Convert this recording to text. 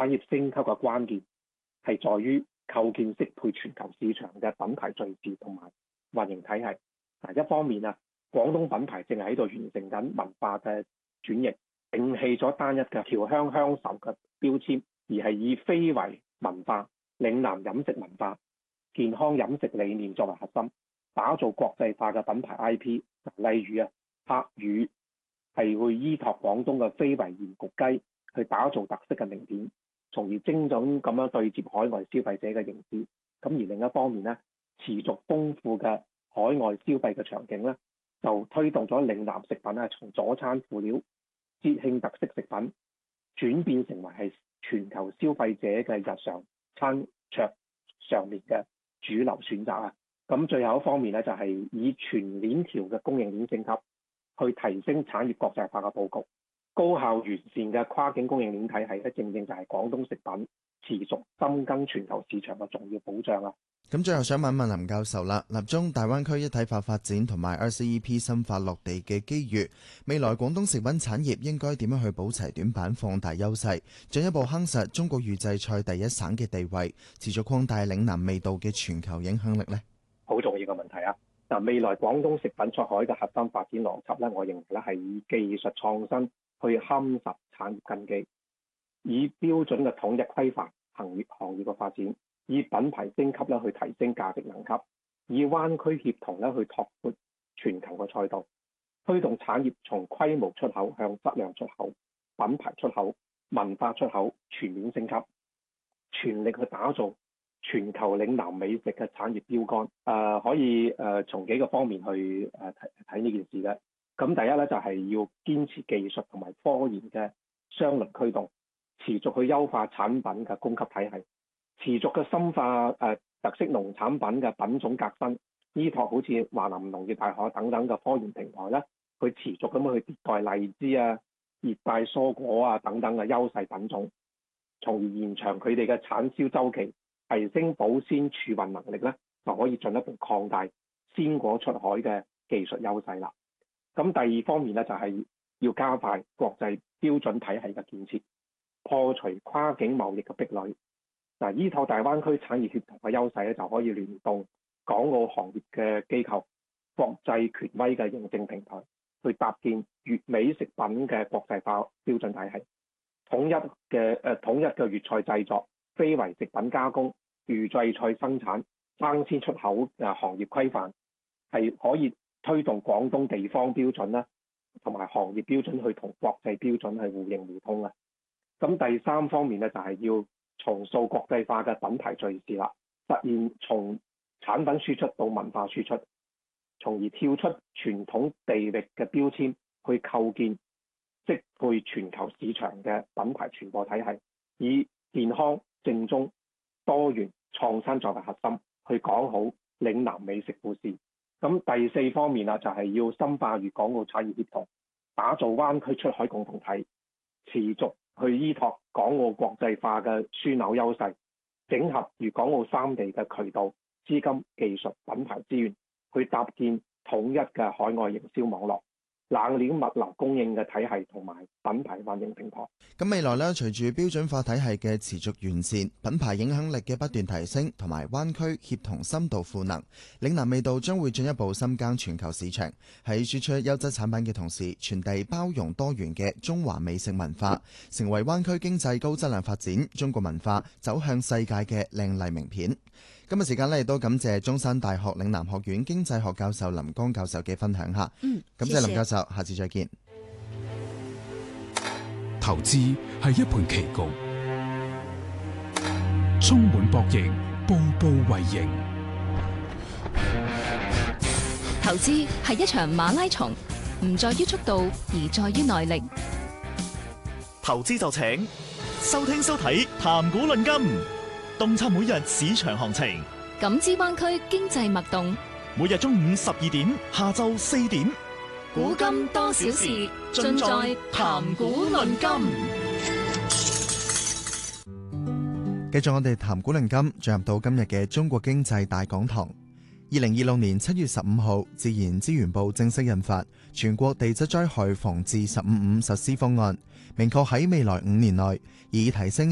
產業升級嘅關鍵係在於構建適配全球市場嘅品牌敘事同埋運營體系。一方面啊，廣東品牌正係喺度完成緊文化嘅轉型，摒棄咗單一嘅僑鄉鄉愁嘅標籤，而係以非遺文化、嶺南飲食文化、健康飲食理念作為核心，打造國際化嘅品牌 IP。例如柏宇係會依託廣東嘅非遺鹽焗雞去打造特色嘅名片，從而精準咁樣對接海外消費者嘅認知。咁而另一方面咧，持續豐富嘅海外消費嘅場景咧，就推動咗嶺南食品從佐餐輔料、節慶特色食品轉變成為係全球消費者嘅日常餐桌上面嘅主流選擇啊！咁最後一方面咧，就係以全鏈條嘅供應鏈升級，去提升產業國際化嘅佈局，高效完善嘅跨境供應鏈體系咧，正正就係廣東食品持續深耕全球市場嘅重要保障啊！ 咁最後想問問林教授啦，立中大灣區一體化發展同埋 RCEP 深化落地嘅機遇，未來廣東食品產業應該點樣去補齊短板，放大優勢，進一步夯實中國預製菜第一省嘅地位，持續擴大嶺南味道嘅全球影響力呢？ 好重要嘅問題啊！未來廣東食品出海嘅核心發展邏輯咧，我認為咧係以技術創新去夯實產業根基，以標準嘅統一規範行業嘅發展，以品牌升級咧去提升價值能級，以灣區協同咧去拓闊全球嘅賽道，推動產業從規模出口向質量出口、品牌出口、文化出口全面升級，全力去打造全球嶺南美食嘅產業標杆。可以從幾個方面去睇呢件事嘅。咁第一咧就係要堅持技術同埋科研嘅雙輪驅動，持續去優化產品嘅供給體系，持續嘅深化特色農產品嘅品種革新，依託好似華南農業大學等等嘅科研平台咧，去持續咁樣去迭代荔枝啊、熱帶蔬果啊等等嘅優勢品種，從而延長佢哋嘅產銷週期，提升保鮮儲運能力咧，就可以進一步擴大鮮果出海嘅技術優勢啦。咁第二方面咧，就係要加快國際標準體系嘅建設，破除跨境貿易嘅壁壘。依託大灣區產業協同嘅優勢咧，就可以聯動港澳行業嘅機構、國際權威嘅認證平台，去搭建粵美食品嘅國際化標準體系，統一嘅粵菜製作、非遺食品加工、預製菜生產、生鮮出口嘅行業規範，係可以推動廣東地方標準啦，同埋行業標準去同國際標準係互認互通啊。咁第三方面咧，就係要重塑國際化嘅品牌敘事啦，實現從產品輸出到文化輸出，從而跳出傳統地域嘅標籤，去構建適配全球市場嘅品牌傳播體系，以健康、正宗、多元、創新作為核心，去講好嶺南美食故事。咁第四方面就係要深化粵港澳產業協同，打造灣區出海共同體，持續去依託港澳國際化嘅樞紐優勢，整合粵港澳三地嘅渠道、資金、技術、品牌資源，去搭建統一嘅海外營銷網絡、冷鏈物流供應嘅體系同埋品牌運營平台。 咁未來咧，隨住標準化體系嘅持續完善，品牌影響力嘅不斷提升，同埋灣區協同深度賦能，嶺南味道將會進一步深耕全球市場，喺輸出優質產品嘅同時，傳遞包容多元嘅中華美食文化，成為灣區經濟高質量發展、中國文化走向世界嘅靚麗名片。今日時間亦都感謝中山大學嶺南學院經濟學教授林江教授嘅分享下。感謝林教授，下次再見。 投資係一盤棋局，充滿博弈，步步為營。 投資係一場馬拉松，唔在於速度，而在於耐力。 投資就請收聽收睇談股論金，洞察每日市場行情， 感知灣區經濟脈動。 每日中午12點，下晝4點， 古今多少事，盡在談股論金。 繼續我哋談股論金，進入到今日嘅中國經濟大講堂。2026年7月15號，自然資源部正式印發全國地質災害防治15.5實施方案，明確喺未來5年內，以提升